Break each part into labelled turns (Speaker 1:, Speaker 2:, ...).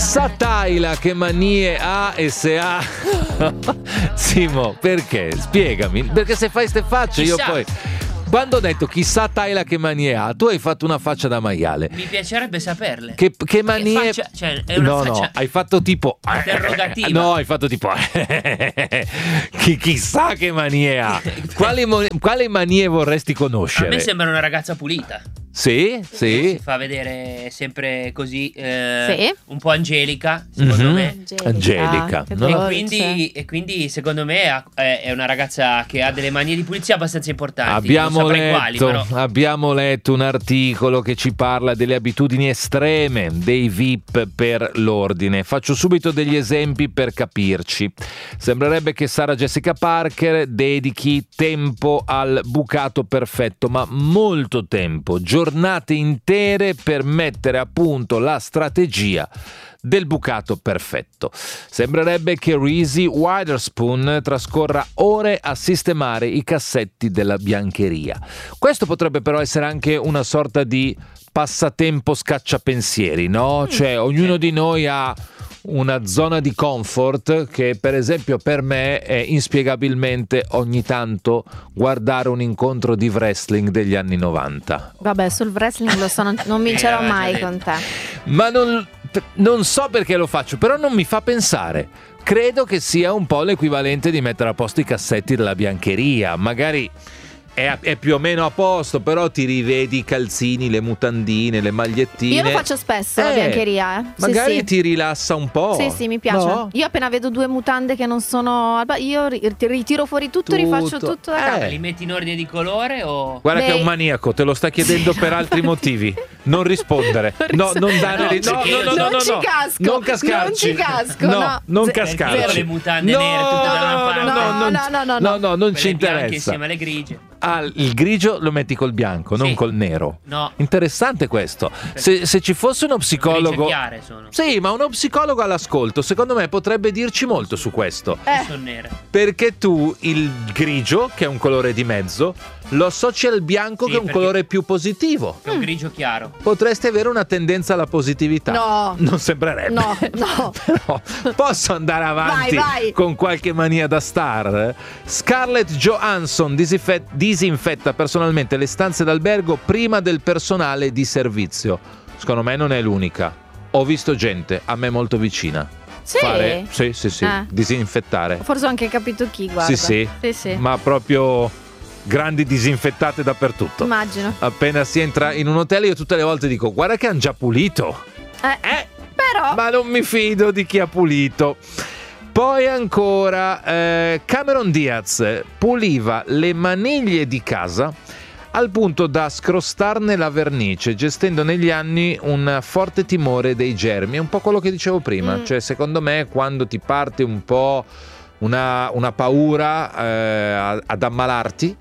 Speaker 1: Chissà Tayla che manie ha e se ha. Simo, perché? Spiegami. Perché se fai ste facce io poi. Quando ho detto chissà Tayla che manie ha, tu hai fatto una faccia da maiale.
Speaker 2: Mi piacerebbe saperle.
Speaker 1: Che manie?
Speaker 2: Faccia, cioè, è una faccia...
Speaker 1: No, hai fatto tipo
Speaker 2: interrogativa.
Speaker 1: No, hai fatto tipo chissà che manie ha. Quali manie vorresti conoscere?
Speaker 2: A me sembra una ragazza pulita.
Speaker 1: Sì.
Speaker 2: Si fa vedere sempre così
Speaker 3: Sì.
Speaker 2: un po' angelica, secondo me.
Speaker 1: Angelica.
Speaker 3: Che
Speaker 1: No?
Speaker 3: dolce.
Speaker 2: E quindi secondo me è una ragazza che ha delle manie di pulizia abbastanza importanti. Non saprei quali, però.
Speaker 1: Abbiamo letto un articolo che ci parla delle abitudini estreme dei VIP per l'ordine. Faccio subito degli esempi per capirci. Sembrerebbe che Sarah Jessica Parker dedichi tempo al bucato perfetto, ma molto tempo, giornate intere per mettere a punto la strategia del bucato perfetto. Sembrerebbe che Reese Witherspoon trascorra ore a sistemare i cassetti della biancheria. Questo potrebbe però essere anche una sorta di passatempo scacciapensieri, no? Cioè ognuno di noi ha una zona di comfort che per esempio per me è inspiegabilmente ogni tanto guardare un incontro di wrestling degli anni 90.
Speaker 3: Vabbè, sul wrestling lo so, non vincerò mai con te.
Speaker 1: Ma non so perché lo faccio, però non mi fa pensare. Credo che sia un po' l'equivalente di mettere a posto i cassetti della biancheria. Magari è più o meno a posto, però ti rivedi i calzini, le mutandine, le magliettine.
Speaker 3: Io lo faccio spesso la biancheria.
Speaker 1: Magari
Speaker 3: sì.
Speaker 1: ti rilassa un po'.
Speaker 3: Sì, mi piace.
Speaker 1: No?
Speaker 3: Io appena vedo due mutande che non sono, io ritiro fuori tutto, rifaccio tutto da capo.
Speaker 2: Li metti in ordine di colore o...
Speaker 1: Guarda che è un maniaco, te lo sta chiedendo per altri motivi. Non rispondere. No, non dare no.
Speaker 3: Non ci casco.
Speaker 1: Non cascarci.
Speaker 3: Non ci casco.
Speaker 1: No, non cascarci.
Speaker 2: Le mutande nere tutte da una parte.
Speaker 3: No,
Speaker 1: non ci
Speaker 2: bianche
Speaker 1: interessa.
Speaker 2: Insieme alle grigie.
Speaker 1: Il grigio lo metti col bianco, non col nero.
Speaker 2: No.
Speaker 1: Interessante questo. Se ci fosse uno psicologo.
Speaker 2: Chiare sono.
Speaker 1: Sì, ma uno psicologo all'ascolto, secondo me potrebbe dirci molto su questo.
Speaker 2: Sono nere.
Speaker 1: Perché tu il grigio, che è un colore di mezzo, lo associ al bianco, che è un colore più positivo.
Speaker 2: È un grigio chiaro.
Speaker 1: Potresti avere una tendenza alla positività.
Speaker 3: No.
Speaker 1: Non sembrerebbe.
Speaker 3: No.
Speaker 1: Però posso andare avanti
Speaker 3: vai.
Speaker 1: con qualche mania da star? Scarlett Johansson disinfetta personalmente le stanze d'albergo prima del personale di servizio. Secondo me non è l'unica. Ho visto gente a me molto vicina
Speaker 3: Sì.
Speaker 1: fare sì, disinfettare.
Speaker 3: Forse ho anche capito chi, guarda.
Speaker 1: Sì. Ma proprio grandi disinfettate dappertutto.
Speaker 3: Immagino.
Speaker 1: Appena si entra in un hotel io tutte le volte dico guarda che hanno già pulito.
Speaker 3: Però
Speaker 1: Ma non mi fido di chi ha pulito. Poi ancora Cameron Diaz puliva le maniglie di casa al punto da scrostarne la vernice, gestendo negli anni un forte timore dei germi. È un po' quello che dicevo prima, cioè secondo me quando ti parte un po' una paura ad ammalarti,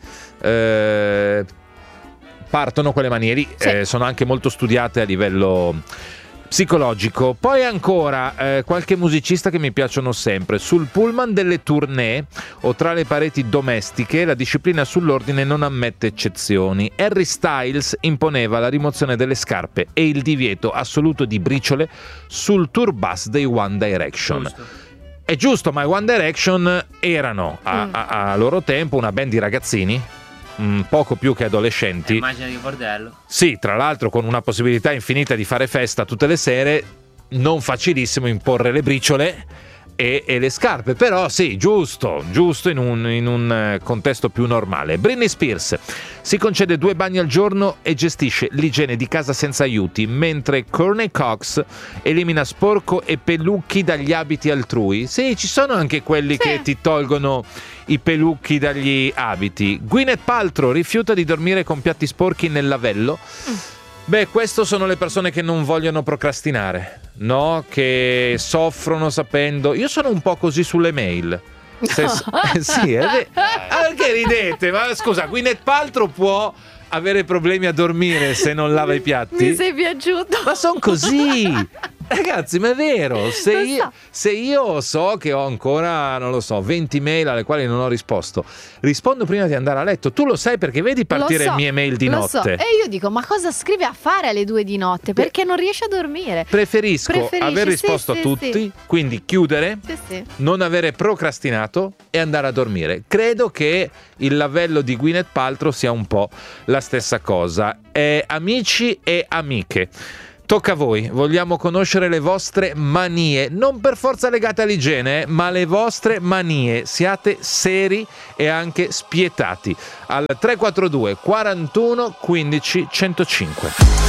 Speaker 1: partono quelle maniere, sono anche molto studiate a livello psicologico. Poi ancora qualche musicista che mi piacciono sempre. Sul pullman delle tournée o tra le pareti domestiche la disciplina sull'ordine non ammette eccezioni. Harry Styles imponeva la rimozione delle scarpe e il divieto assoluto di briciole sul tour bus dei One Direction.
Speaker 2: Giusto.
Speaker 1: È giusto, ma i One Direction erano a loro tempo una band di ragazzini, poco più che adolescenti.
Speaker 2: Immagina di bordello.
Speaker 1: Sì, tra l'altro con una possibilità infinita di fare festa tutte le sere, non facilissimo imporre le briciole e le scarpe, però sì, giusto in un contesto più normale. Britney Spears si concede 2 bagni al giorno e gestisce l'igiene di casa senza aiuti, mentre Courtney Cox elimina sporco e pelucchi dagli abiti altrui. Sì, ci sono anche quelli che ti tolgono i pelucchi dagli abiti. Gwyneth Paltrow rifiuta di dormire con piatti sporchi nel lavello. Beh, queste sono le persone che non vogliono procrastinare, no? Che soffrono sapendo. Io sono un po' così sulle mail. Sì, perché ridete? Ma scusa, Gwyneth Paltrow può avere problemi a dormire se non lava i piatti?
Speaker 3: Mi sei piaciuto.
Speaker 1: Ma sono così. Ragazzi, ma è vero, se io so che ho ancora, non lo so, 20 mail alle quali non ho risposto, rispondo prima di andare a letto. Tu lo sai perché vedi partire le mie mail di notte.
Speaker 3: E io dico, ma cosa scrive a fare alle 2 di notte? Perché non riesce a dormire.
Speaker 1: Preferisco aver risposto a tutti, quindi chiudere, non avere procrastinato e andare a dormire. Credo che il lavello di Gwyneth Paltrow sia un po' la stessa cosa. Amici e amiche, tocca a voi, vogliamo conoscere le vostre manie, non per forza legate all'igiene, ma le vostre manie. Siate seri e anche spietati. Al 342 41 15 105.